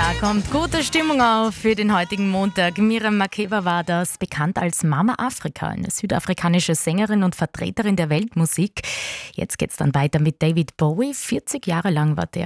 Da kommt gute Stimmung auf für den heutigen Montag. Miriam Makeba war das, bekannt als Mama Afrika, eine südafrikanische Sängerin und Vertreterin der Weltmusik. Jetzt geht's dann weiter mit David Bowie. 40 Jahre lang war der